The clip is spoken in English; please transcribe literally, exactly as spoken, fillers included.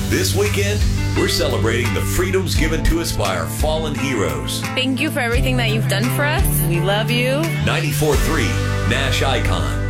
This weekend, we're celebrating the freedoms given to us by our fallen heroes. Thank you for everything that you've done for us. We love you. ninety-four point three Nash Icon.